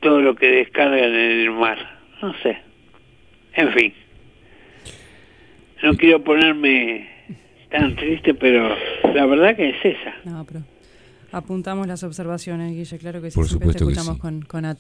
todo lo que descargan en el mar. No sé. En fin. No quiero ponerme tan triste, pero la verdad que es esa. No, pero apuntamos las observaciones, Guille, claro que sí. Por Siempre te supuesto que escuchamos sí. con atención.